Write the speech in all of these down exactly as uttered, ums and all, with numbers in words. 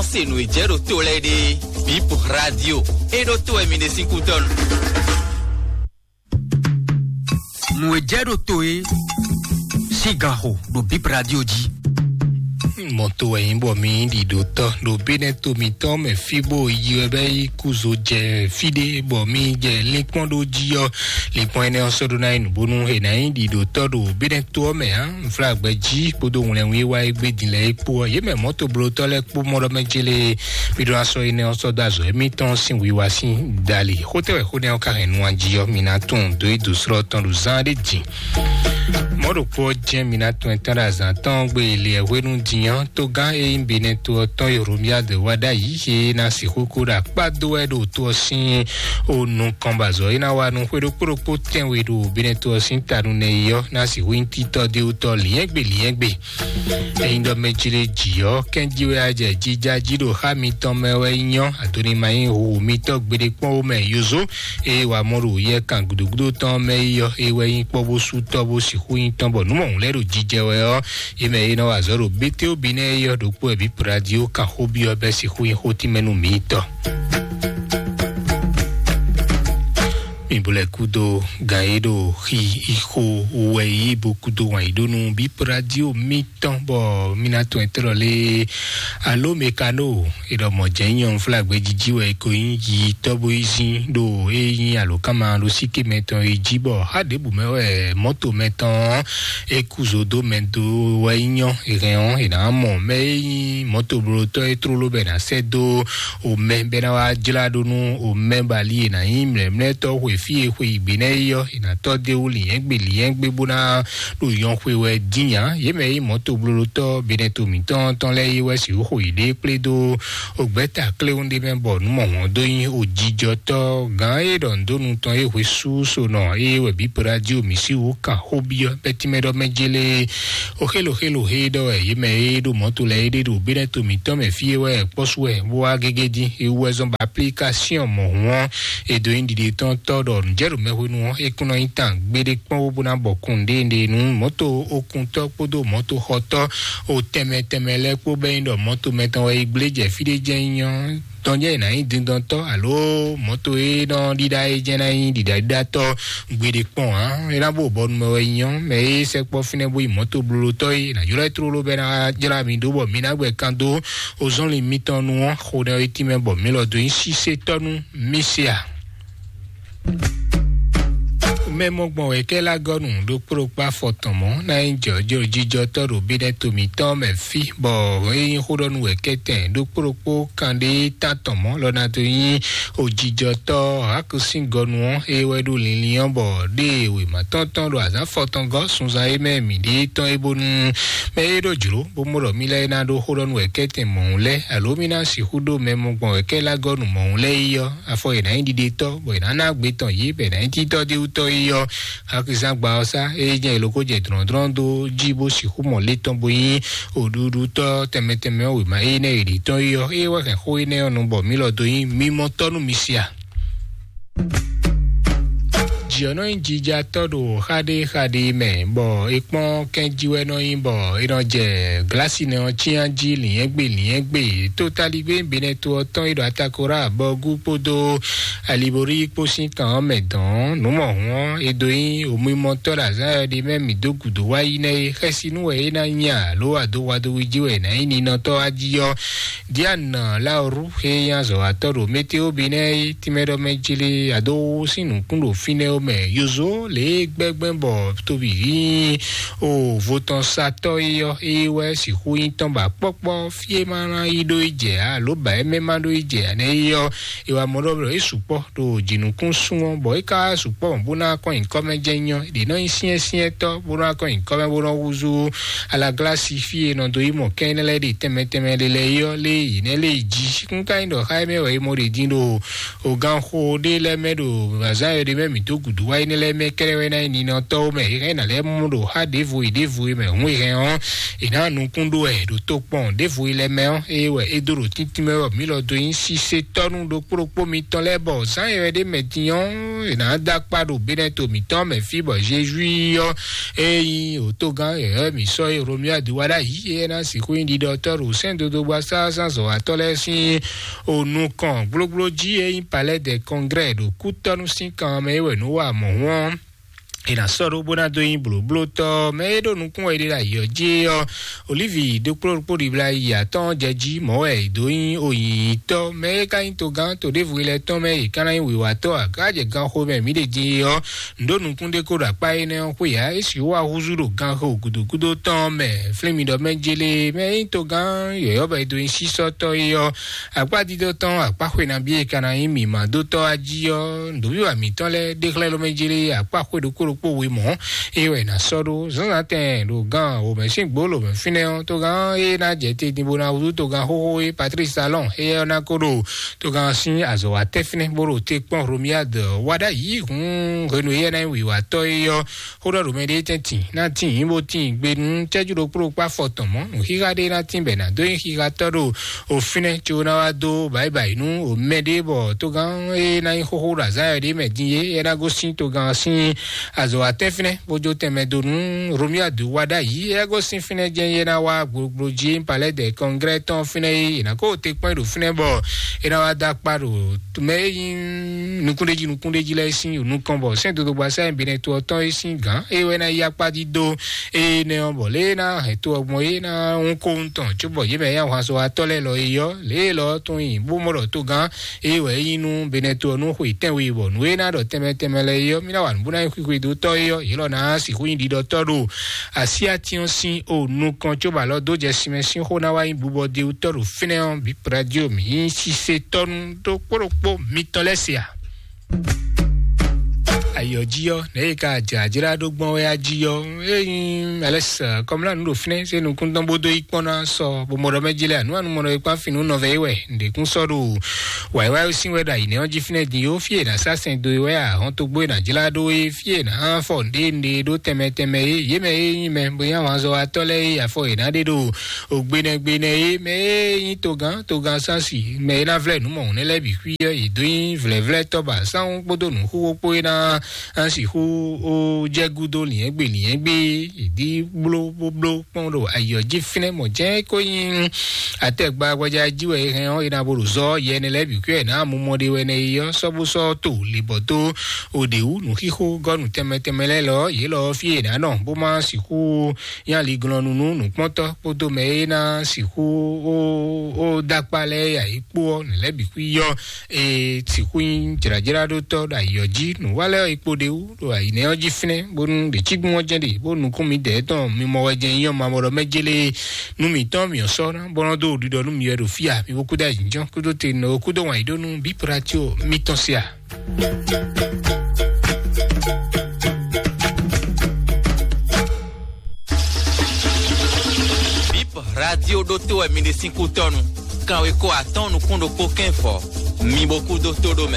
se no ejero tolede Bip Radio e do to emine cinco ton no ejero toe cigarro do Bip Radio di moto e imbo mi di dotto do beneto mi to me fibo yebe kuzo je fide bo mi je linkon do jio linkon ene oso do nine bonu he na di dotto do beneto me han flag be ji podo won wi wa egbe dinle epo ye me moto bloto le po mo do me jele mi do aso ene oso da zo mi ton sin wi wa sin dali hotel ho ne o ka enu anjio mi na ton do do sro ton do zande ji modo po je mi na ton tara zan ton gbe ile wenu diyan to gan e mbene to to yorumia de wada yi na si kokura pado edo to sin onu kambazo ina wa nu kwedo kuro ten we do bene to sin tanu ne yo na si winti to de to liegbe liegbe e indo mejile jio kenjiwe aje jija jido hamilton mewe yan atoni mai ho mi to gbede pon o me yozo e wa moru ye kan gudugudu ton me yo e we yin po bo su to bo si hu yin ton bo nu mo lero jijewe o e me ina wa zoro bete obi ne yo do po e Bip Radio ka hobi obe si hu yin hoti menu mito Mbule kudo gaedo hi iho wei bokudo waido no Bip Radio miton bo minato entrole allo mekano edo mojenyon flag be jijiwe ko yin yi tobo izin do eyin allo kama lo sike meton ejibo hadebu mewe moto meton ekuzo do mendo wainyon ereon ina mo me moto broto etrolo bena sedo o membe na wa jlado no o membali na imle mneto we fie hwe bine yo ina to de uli engbe li engbe bona lo yon hwe we dinya ye me moto bloloto bine to mi ton ton le we si ho ide pledo ogbeta kle onde me bo nu mo do yin ojijo to gan e don do nu ton e hwe su so no e we Bip Radio mi si o ka hobi beti me do mejele o helo helo he do ye me do moto le de do bine to mi ton me fie we poswe bo agegedi e we zon application mo won e do indi de ton to do jero me hunu e kuno intan gbede pon obuna bokunde nde nu moto okun to podo moto hoto o teme teme le po be ndo moto metan we igleje fide jenyan tonje na indin don to allo moto e don dida e jena yin dida dida to gbede pon han e na bo bo me yan me se po fine bo moto blolo to e na jura tro lo be na jela mi do bo mi na gbe kando o zon le miton nu o khode e ti me bo mi lo do yin si se tonu misia Memo gbon e ke la gonu do pro pa fotomo na injo jo jijo toro bide to mi ton me fi bo yin hodonu e keten do pro po kande tatomo lo na to yin o jijo to akusin gonu e we do lilian bo de we ma tonton do azan foton go sunza e me mi de ton e bonu me do juro bo mo ro mi le na do hodonu e keten mo le alomina si hudo memo gbon e ke la gonu mo le yo afo e na indi de to bo na na gbe ton yi be na ti to de uto yo akisa gba osa eje loko je dron dron do jibo si humo leton boyin odudu to temeteme o ma ene ri to yo e wa kan ho ene onu bo mi lo do yin mimo tonu misia Jiono injija todo hade hade me bo ipon kenjiwe no yin bo iro je glasi ne o chianji liyen gbe liyen gbe totally be bene to ton iro atakora bo gupodo alibori posin kan medon no mo won edoyin omimo to la za de me mi dogudo wa ine resinu e na nya lo ado wado wijiwe na ini no to ajiyo diana la ru he yan zo atoro meteo bine timedo mejile ado sinu kundo fine me yozo le gbegben bo to bi o voton sato yo ewe si huin ton ba popo fie mara ido ije a lo ba e me mando ije ne yo iwa modobro isupo to jinukun sunwon bo ika supo bona ko nkan mejenyo de no isin isin to bona ko nkan me bona wuzu ala glasi fie no do imo kenele de temeteme le yo le ine le ji kun kind of high me we mo de dindo o gan ho de le medo bazayo de me mi to kudu wa ine le me kere we na ni no to me ire na le mu do ha devu devu me hu ire on ina nu kundu e do to pon devu ile me on e we e duro titi me mi lo do yin si se tonu do propo mi ton le bo san e de metian ina da pa do beneto mi ton me fi bo jeju yo e o to gan e mi so e romia du wala yi e na si ko indi docteur o sen do do ba sa san so atole si o nu kan gloglo ji e in palais de congrès do kutonu sin kan me we no wa mo won ina soro bona do yin blo blo to me do nu kun e la yo je o Olivier de pro pro di bla ya ton jeji mo e do yin o yin to me ka yin to gan to de vu le to me kan yin wi wa to aga je gan ho me mi de je o ndo nu kun de ko ra pa yin o ku ya e si wa huzuro gan ho gudu gudu to me flemi do me jele me yin to gan yo yo ba do yin si so to yo apa di do ton apa ku na bi kan yin mi ma do to aji yo ndo bi wa mi to le de kle lo me jele apa ku do ko po we mo e we na soro zan ten do gan o me sin gbolo me fine on to gan e na je te ni bona u to gan ho ho e Patrice Salon e na kodo to gan sin azo wa te fine boro te pon romia de wada yi hun renu ye na wi wa to yo ho do me de tin na tin yin bo tin gbe nu teju do pro pa foton mo nu higa de na tin be na do higa to do o fine cho na wa do bye bye nu o me de bo to gan e na ho ho ra za de me din ye e na go sin to gan sin azo atefine bojo teme donu romia du wada yi ego sin fine je na wa gbogbo ji palais de congrès ton fine ina ko te point do fine bo ina wa da paro me yin nukunde ji nukunde ji la sin nu kan bo sen do do ba sa bine to ton sin gan e we na ya pa di do e ne on bo le na e to mo e na un ko un ton chu bo ye me ya wa so atole lo yo le lo ton yin bu mo ro to gan e we yin nu bine to nu hu ten wi bo nu e na do teme teme le yo mi na wa bu na ku ku do to yo ilo na si hu indi docteur asi ation sin o nu kan cho ba lo do je simensin ho na wa in bubo de docteur fine on bi radio mi si se ton do poropo mi ton lesia ayojio ne ka jajira do gbon we ajio eyin ales comme là nous fine se nous kuntan bodo ipona so bo modo mejile anu anu modo ipa finu no vewe nde kun so do wai wai sin we da ine on ji fine di o fie na sa sen do we a on to gbo na jila do e fie na fo nde nde do teme teme ye me yin me boya wan so atole ya fo ina de do ogbene gbene me yin to gan to gan sa si me na vle nu mo ne le bi kwi e do yin vle vle to ba sa on gbodo nu hu po ina ansi hu o jegudo ni egbe ni egbe idi blo blo pondo ayoji fine mo je ko yin ategba gwaja jiwe hen o ina boru zo ye ne lebi ku na mu mode we ne yo so bu so to liboto odewu nu hiho gonu temetemele lo ye lo fi na no bo ma si hu yan li glonu nu nu ponto poto me na si hu o o dakpale ya ipo ne lebi ku yo e ti hu yin jirajira do to ayoji nu wale ipo de u do ai ne oji fine bonu de chigun oje de bonu kun mi de ton mi mo weje yan ma mo ro mejele nu mi ton mi so na bono do di do nu mi ero fia mi wo kuda jinjo kudo te no kudo wa idonu bi pratio mi ton sia Bip radio do to e mi de cinco tonu kan we ko aton nu kundo pokin fo mi boku do to do me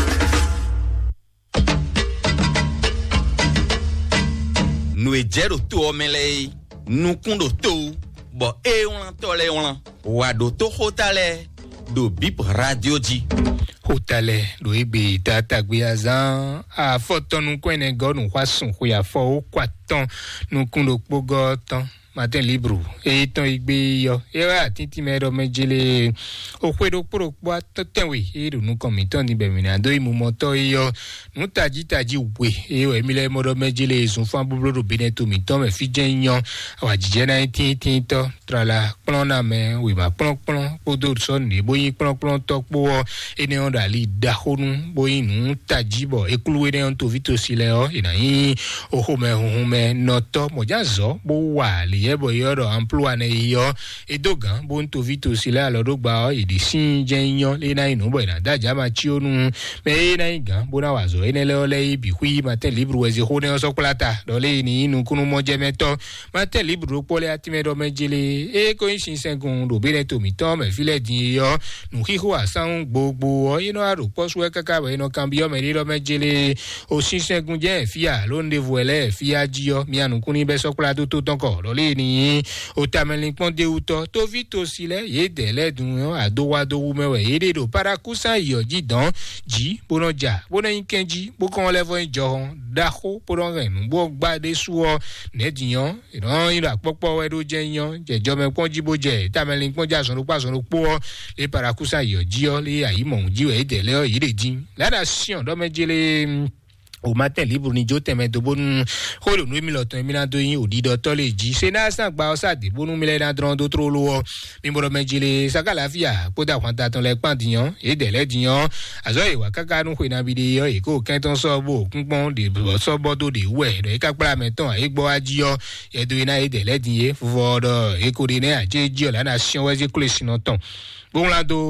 nu e jero to omele nu kundo to bo e on tole on wa do to hotale do Bip radio ji hotale do ebe tata gbe azan a foton nu kwene go nu kwa sun ko ya fo o kwaton nu kundo pogo ton matin libre e ton igbe yo e wa titi mero mejele o kwedo poro po totenwe e do nu komiton ni be mi na do imu moto yo nu taji taji we e we mi le modo mejele sun fan bublo do bineto mi ton me fi jenyan wa jije na tin tin to trala plon na me we ma plon plon po do so ni boyin plon plon to po e ne on da li da honu boyin nu taji bo e kuluwe ne on to vito sile o ina yin o ho me ho me no to mo ja zo bo wa le ye bo yoro emploi ne yo edogan bon to vito sila lo do gba e de sin jenyan le na inu bo na daja ma chi onu me na igan bona wazo ene le ole bi hui ma te libru wezi ho ne so plata do le ni inu kunu mo je meto ma te libru pole atime do mejele e ko yin sengun do be to mi to me file din yo nu hi ho asan gbogbo ino aro posu e kaka we no cambio me ri do mejele o sin sengun je fia lo ndevu ele fia jio mi anu kuni be so plata to ton ko do le ni o tamelin pon de uto to vito sile ye de le dun yo ado wa do wu mewe ye de do parakusa yo ji dan ji bonoja bona inkenji bo kon levo injo daho poron renu bo gba de suo ne diyan iran ira popo we do jeyan jejo me pon jibo je tamelin pon ja so pa so po le parakusa yo ji o le ayi mo ji we de le yi de din la nation do mejele o matin libre ni jote me do bon holo no mi lo ton mi na do yin odi do to le ji se na san gba o sa de bonu mi le na dron do tro lo mi mo mejile saka lafia po da kwanta ton le pan diyan e de le diyan azo iwa kaka nu na bi de yo e ko ken ton so bo kunpon de so bo do de we de ka pra me ton e gbo ajiyo e do ina e de le diye fo do e ko de ne aje ji o la nation we je kule sino ton bon la do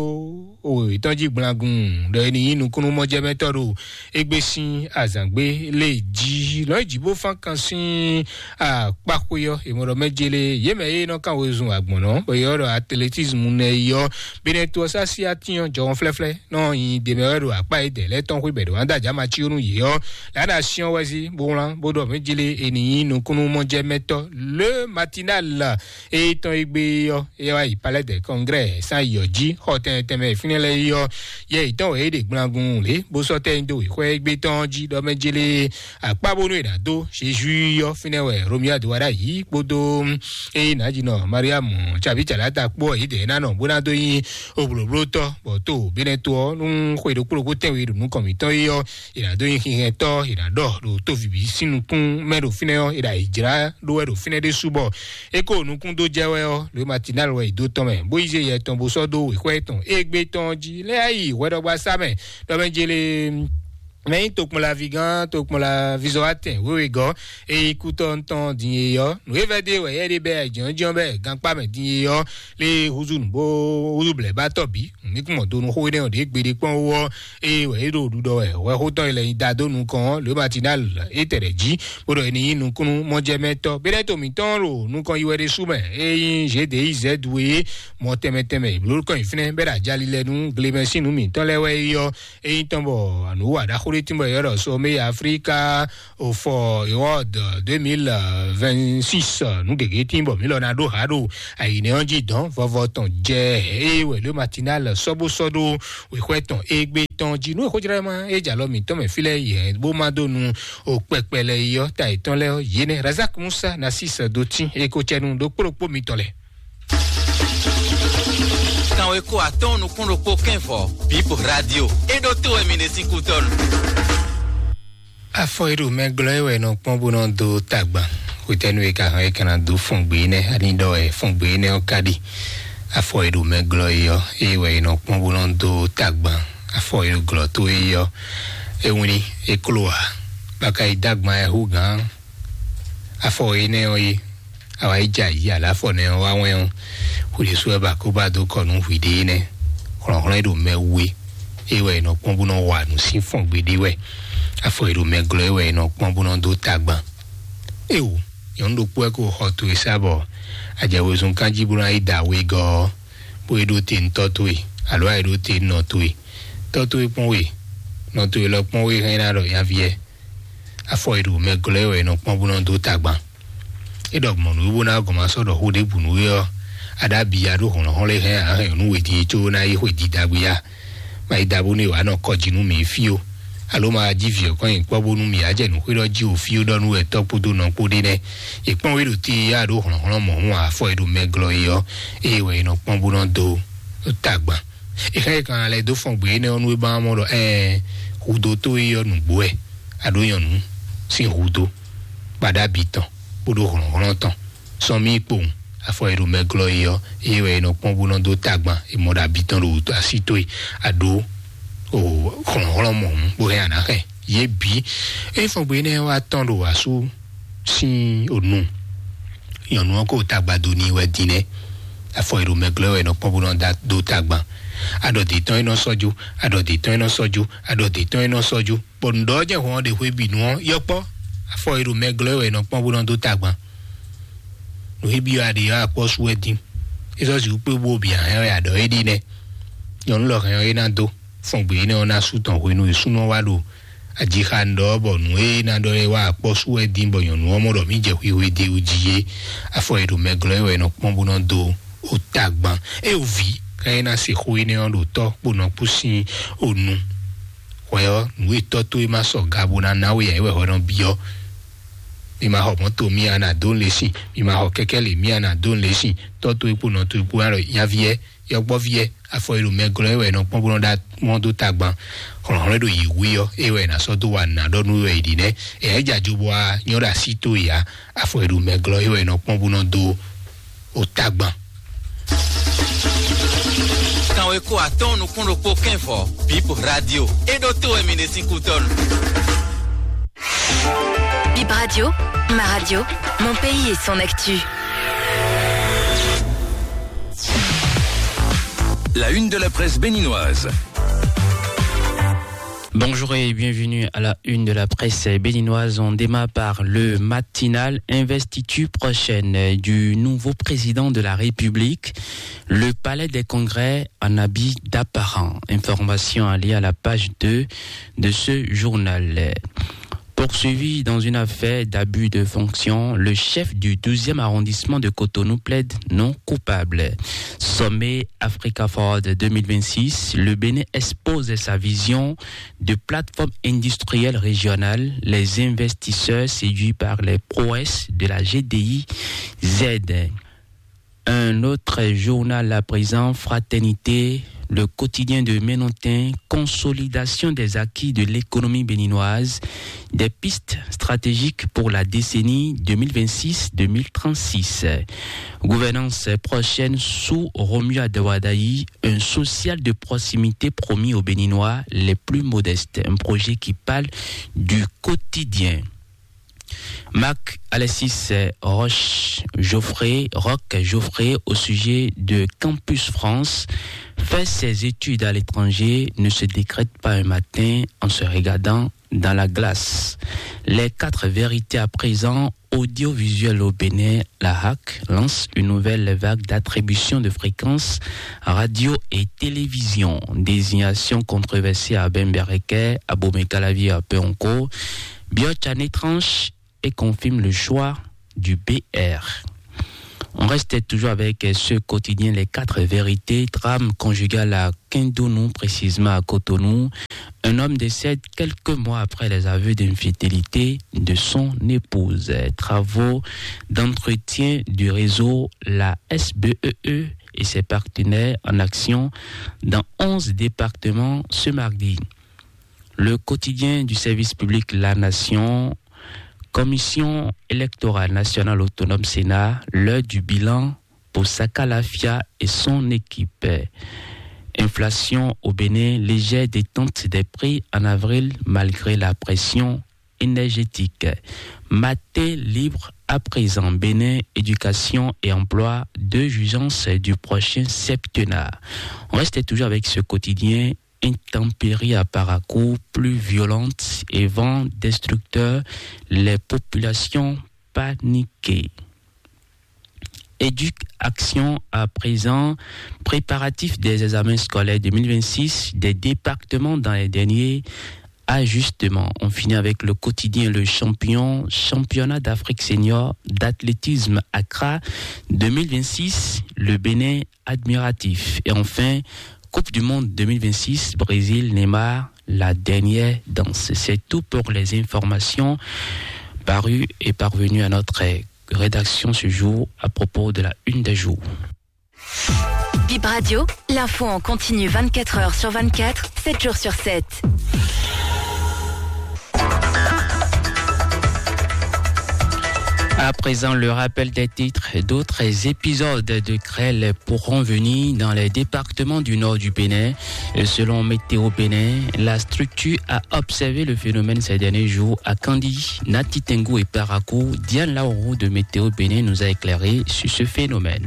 o itanji gblangun do ni inu kunu mo je metoro egbesin azangbe le ji lo jibo fan kan sin a pakoyo imoro mejele yeme ye no kan wezun agbon bo yoro athleticism ne yo bineto sasi atiyan jo flefle no yin de mero apa ide le ton kwe bedo anda jama chi orun ye yo la nation wezi bon la bodo mejele eni inu kunu mo je meto le matinal e ton egbe yo e wa ipale de congrès sa yo ji hoten teme finele yo ye iton e de gblangun le bo so te ndo ikwe gbe ton ji do mejele apa bonu idado se ju yo finewe romia duwara yi podo e na ji no mariam chabi chalata po e de na no bona do yin obrobro to bo to bineto nu kwe do kuro te we nu komito yo ira do yin hin to ira do do to vibi sinu kun mero fineyo ira ijira do we do fine de subo e ko nu kun do jewe o le matinal we do to me bo ise ye ton bo so do ikwe ton egbe ton ji le ayi we do gba same do mejele mais to comme la vigan to comme la visoatin oui oui go et écoute on ton din yo nous évade ouais y a des be jon jon be gan pa me din yo le huzun bo huzuble ba tobi ni ko mo do nu ho de de gbede pon wo e we do du do we we ho ton ile da do nu kan le matinal e tereji bo do ni nu kunu mo je meto be to mi ton ro nu kan iwe de sume e yin je de z we mo teme teme lo kan ifine be da jali le nu glemensi nu mi ton le we yo e ton bo anu wa da timbo yoro sommet Africa au for World deux mille vingt-six nous gege timbo milonado hado aine onji don vovoton je e we le matinal sobo sodo we kweton egbe ton ji nu ko jirema e jalo mi to me file ye bo madonu o pepele yo ta iton le yene Razak Musa na six doti e ko chenu do propo mi tole quand eko aton no kundo ko kenfo Bip Radio e do to e minesi kuton afo iru meglo we no pon bono do tagba ko tenu e ka han e kana do fungbe ne ani do e fungbe ne o kadi afo iru meglo yo e we no pon bono do tagba afo iru glo to e yo e woni e kloa baka i dagma e hugan afo ine o yi awa ija yi ala fo ne wa wen o le so ba ko ba do ko nu hwide ne kron kron do mewe e we no pon bono wa nu si fungbe de we afo iru meglo ewe no pon bono do tagba ewu yon do po ko hotu isabo ajewe sun kanji buna ida we go bo edo tin totui alo edo tin no tui totui pon we no tui lo pon we hena ro ya vie afo iru meglo ewe no pon bono do tagba edo mo nu bo na go ma so do ho de bunu yo ada biya do hon hon le he a nu we di cho na yi ho di dagbiya ma ida bo ni wa no ko jinu mi fio aloma jivio kan ipo bonu mi aje nu kwe lo ji ofio donu e to podo no pode ne ipon we do ti ya do hon hon mo won afo edo meglo yo e we no pon bono do tagba e kan kan ale do fon gbe ne onu e ba mo do eh hudo to yo nu bo e ado yon nu si hudo pada bitan podo hon hon ton so mi po afo edo meglo yo e we no pon bono do tagba e mo da bitan ro asito ado o kon mo bo ya na ke ye bi e fon gbe ne wa ton do asu si onu yon nou encore tagba doni ouais dîner a foi ro megle ouais non pas bon dat do tagba ado de ton non soju ado de ton non soju ado de ton non soju bon do je ho de we bi no yopo a foi ro megle ouais non pas bon do tagba no hebi ade ya po suedi eso ju pe bo bien e ado e dine yon lo kan e na do fon gbe ni ona su ton we no isu no wa lo ajihando bonu e na do e wa po suedi bo yon no mo do mi je we de ujiye a foi ro megle ouais non pas bon do o tagba e o vi quand na se khoine on do to bono pusi onu oyo we to to ma so gabo na na we e we ho don bio mi ma ho moto mi ana don le si mi ma ho kekele mi ana don le si to to ipo no to ipo aro ya vie yo gbo vie afo iru megro we no pon bono da mo do tagba ron re do yiwe yo e we na so do wa na do nu we di ne e ja ju bo a nyora si to ya afo iru megro e we no pon bono do o tagba quand we ko aton no kun ro po kenfo Bip Radio et do to e mine cinq tonnes. Bip Radio, ma radio, mon pays et son actu. La une de la presse béninoise. Bonjour et bienvenue à la une de la presse béninoise. On démarre par le matinal. Investiture prochaine du nouveau président de la République. Le palais des congrès en habit d'apparent. Information alliée à la page deux de ce journal. Poursuivi dans une affaire d'abus de fonction, le chef du douzième arrondissement de Cotonou plaide non coupable. Sommet Africa Forward deux mille vingt-six, le Bénin expose sa vision de plateforme industrielle régionale. Les investisseurs séduits par les prouesses de la G D I Z. Un autre journal à présent, Fraternité, le quotidien de Ménontin, consolidation des acquis de l'économie béninoise, des pistes stratégiques pour la décennie deux mille vingt-six deux mille trente-six. Gouvernance prochaine sous Romuald Adewadayi, un social de proximité promis aux Béninois les plus modestes. Un projet qui parle du quotidien. Marc Alexis Roche Geoffrey, Roch Geoffrey, au sujet de Campus France, fait ses études à l'étranger, ne se décrète pas un matin en se regardant dans la glace. Les quatre vérités à présent, audiovisuel au Bénin, la H A C lance une nouvelle vague d'attribution de fréquences radio et télévision. Désignation controversée à Bembereke, à Bomekalavi, à Peonko. Biochane tranche et confirme le choix du B R. On reste toujours avec ce quotidien, les quatre vérités, drame conjugal à Kindounou, précisément à Cotonou. Un homme décède quelques mois après les aveux d'infidélité de son épouse. Travaux d'entretien du réseau, la S B E E et ses partenaires en action dans onze départements ce mardi. Le quotidien du service public La Nation, Commission électorale nationale autonome Sénat, l'heure du bilan pour Sakalafia et son équipe. Inflation au Bénin, légère détente des prix en avril malgré la pression énergétique. Maté libre à présent, Bénin, éducation et emploi, deux jugeances du prochain septennat. On reste toujours avec ce quotidien. Intempéries à Parakou, plus violentes et vents destructeurs, les populations paniquées. Éduc Action à présent, préparatifs des examens scolaires deux mille vingt-six, des départements dans les derniers ajustements. On finit avec le quotidien Le Champion, championnat d'Afrique senior d'athlétisme Accra deux mille vingt-six, le Bénin admiratif. Et enfin, Coupe du Monde deux mille vingt-six, Brésil, Neymar, la dernière danse. C'est tout pour les informations parues et parvenues à notre rédaction ce jour à propos de la une des jours. Bip Radio, l'info en continu vingt-quatre heures sur vingt-quatre, sept jours sur sept. À présent, le rappel des titres. D'autres épisodes de grêle pourront venir dans les départements du nord du Bénin. Selon Météo Bénin, la structure a observé le phénomène ces derniers jours à Kandi, Natitengu et Parakou. Diane Laourou de Météo Bénin nous a éclairé sur ce phénomène.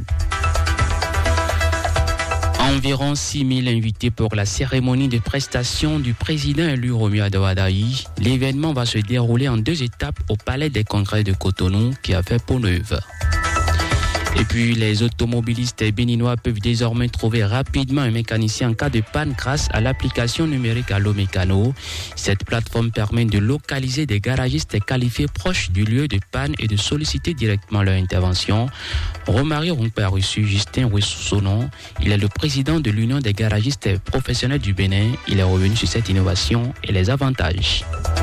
Environ six mille invités pour la cérémonie de prestation du président élu Romuald Adewadayi. L'événement va se dérouler en deux étapes au Palais des Congrès de Cotonou qui a fait peau neuve. Et puis, les automobilistes béninois peuvent désormais trouver rapidement un mécanicien en cas de panne grâce à l'application numérique Allo Mécano. Cette plateforme permet de localiser des garagistes qualifiés proches du lieu de panne et de solliciter directement leur intervention. Romario Rompe a reçu Justin Ouessousonon. Il est le président de l'Union des garagistes professionnels du Bénin. Il est revenu sur cette innovation et les avantages.